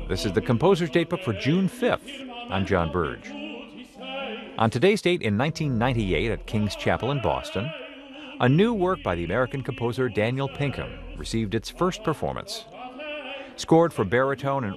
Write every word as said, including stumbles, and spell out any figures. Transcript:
This is the Composer's Datebook for June fifth. I'm John Burge. On today's date in nineteen ninety-eight at King's Chapel in Boston, a new work by the American composer Daniel Pinkham received its first performance. Scored for baritone and